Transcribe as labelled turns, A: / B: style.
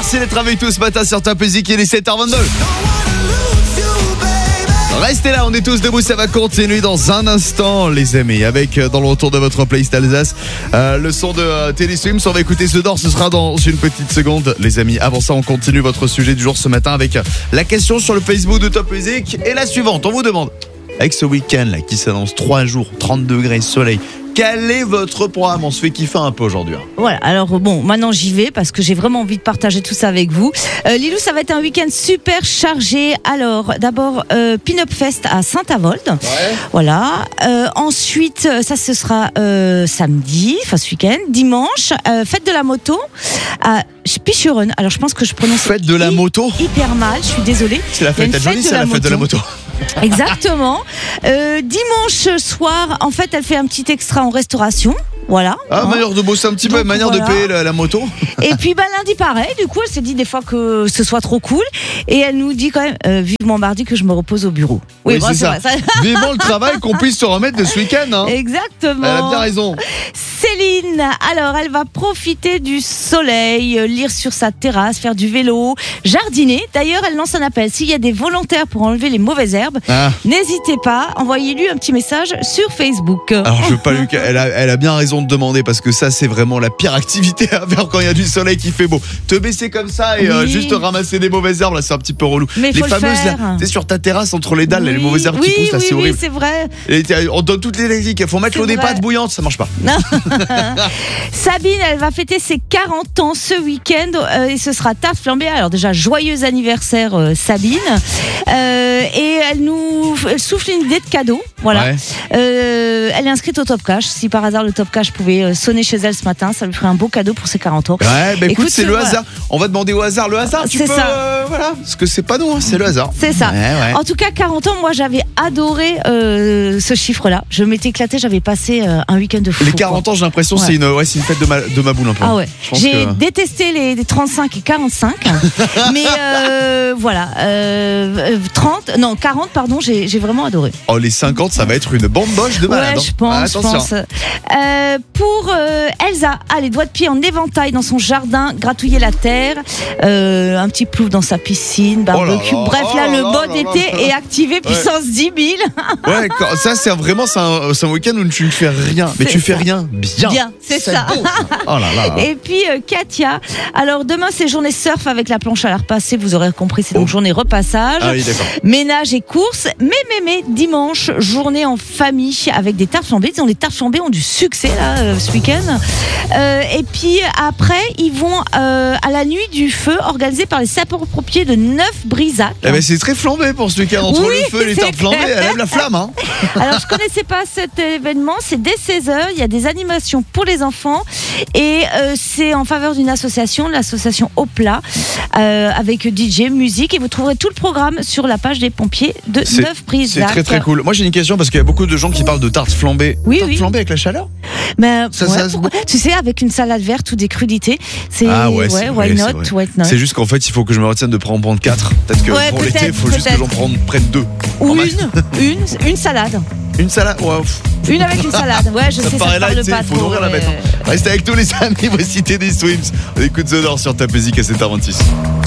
A: Merci d'être avec tous ce matin sur Top Music, il est 7h22. Restez là, on est tous debout, ça va continuer dans un instant les amis, avec dans le retour de votre playlist Alsace le son de Teddy Swims. On va écouter ce d'or, ce sera dans une petite seconde les amis. Avant ça, on continue votre sujet du jour ce matin avec la question sur le Facebook de Top Music. Et la suivante, on vous demande, avec ce week-end là qui s'annonce 3 jours, 30 degrés, soleil, quel est votre programme? On se fait kiffer un peu aujourd'hui.
B: Voilà, alors bon, maintenant j'y vais parce que j'ai vraiment envie de partager tout ça avec vous. Lilou, ça va être un week-end super chargé. Alors, d'abord, Pin-Up Fest à Saint-Avold. Ouais. Voilà. Ensuite, ça ce sera samedi, enfin ce week-end. Dimanche, fête de la moto à Pichuren. Alors, je pense que je prononce
A: fête de la moto
B: hyper mal, je suis désolée.
A: C'est la fête, jolie, c'est la fête de la moto.
B: Exactement. Dimanche soir, en fait, elle fait un petit extra en restauration. Voilà.
A: Ah, manière de bosser un petit peu, manière de payer la moto.
B: Et puis lundi pareil, du coup elle s'est dit des fois que ce soit trop cool. Et elle nous dit quand même, vivement mardi que je me repose au bureau.
A: Oui, bon, c'est ça. Vrai, vivement le travail qu'on puisse se remettre de ce week-end. Hein.
B: Exactement.
A: Elle a bien raison.
B: Céline, alors elle va profiter du soleil, lire sur sa terrasse, faire du vélo, jardiner. D'ailleurs, elle lance un appel. S'il y a des volontaires pour enlever les mauvaises herbes, n'hésitez pas, envoyez-lui un petit message sur Facebook.
A: Alors je veux pas lui... elle a bien raison de demander parce que ça c'est vraiment la pire activité à faire quand il y a du soleil qui fait beau. Te baisser comme ça et juste ramasser des mauvaises herbes là, c'est un petit peu relou.
B: Mais
A: les fameuses là, tu sais, sur ta terrasse entre les dalles, là, les mauvaises herbes qui poussent là, c'est horrible.
B: Oui, c'est vrai.
A: Et on donne toutes les techniques, il faut mettre l'eau des pâtes bouillante, ça marche pas.
B: Sabine, elle va fêter ses 40 ans ce week-end et ce sera tarte flambée. Alors déjà joyeux anniversaire Sabine. Et elle souffle une idée de cadeau. Voilà. Ouais. Elle est inscrite au Top Cash. Si par hasard le Top Cash pouvait sonner chez elle ce matin, ça lui ferait un beau cadeau pour ses 40 ans.
A: Ouais, bah écoute, c'est le hasard. On va demander au hasard. Le hasard, tu peux. Voilà. Parce que c'est pas nous, hein, c'est le hasard.
B: C'est ça. Ouais. En tout cas, 40 ans, moi j'avais adoré ce chiffre-là. Je m'étais éclatée, j'avais passé un week-end de fou.
A: Les 40 ans, j'ai l'impression c'est une fête de ma boule un peu.
B: Ah ouais. J'ai détesté les 35 et 45. Mais voilà. 40, pardon, j'ai vraiment adoré.
A: Oh, les 50, ça va être une bamboche de malade.
B: Ouais, je pense. Pour Elsa, les doigts de pied en éventail dans son jardin, gratouiller la terre, un petit plouf dans sa piscine, barbecue. Bref, le mode été est activé puissance 10 000.
A: Ouais, ça c'est vraiment un week-end où tu ne fais rien. Mais tu fais rien bien.
B: C'est ça.
A: Beau, oh là.
B: Et puis Katia, alors demain c'est journée surf avec la planche à l'air passé, vous aurez compris, c'est donc journée repassage.
A: Ah oui, d'accord.
B: Ménage et courses. Mais dimanche, journée en famille avec des tartes flambées. Les tartes flambées ont du succès là ce week-end. Et puis après, ils vont à la nuit du feu organisée par les sapeurs-pompiers de Neuf-Brisac.
A: C'est très flambé pour ce week-end entre le feu et les tartes flambées. Elle aime la flamme. Hein.
B: Alors je connaissais pas cet événement. C'est dès 16h. Il y a des animations pour les enfants et c'est en faveur d'une association, l'association Au Plat, avec DJ, musique, et vous trouverez tout le programme sur la page des pompiers de Neuf-Brisac.
A: C'est très cool. Moi j'ai une question parce qu'il y a beaucoup de gens qui parlent de tartes flambées. Tartes flambées avec la chaleur.
B: Mais tu sais, avec une salade verte ou des crudités, c'est why not.
A: C'est juste qu'en fait il faut que je me retienne de prendre 4. Peut-être que pour l'été il faut juste que j'en prenne 2.
B: Ou une salade.
A: Une salade,
B: Une avec une salade. Ouais, je sais, ça parle pas trop.
A: Il faut nourrir la bête. Restez avec tous les amis, voici Teddy Swims. On écoute The Door sur Top Music à 7h26.